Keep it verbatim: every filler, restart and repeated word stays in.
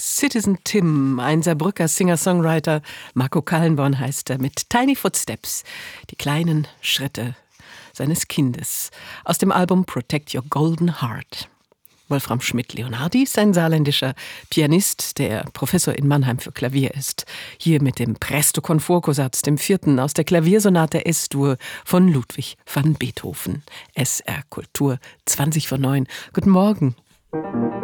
Citizen Tim, ein Saarbrücker Singer-Songwriter, Marco Kallenborn heißt er, mit Tiny Footsteps, die kleinen Schritte seines Kindes, aus dem Album Protect Your Golden Heart. Wolfram Schmidt-Leonhardi ist ein saarländischer Pianist, der Professor in Mannheim für Klavier ist. Hier mit dem Presto con Fuoco-Satz, dem vierten aus der Klaviersonate S-Dur von Ludwig van Beethoven. S R Kultur, zwanzig vor neun. Guten Morgen.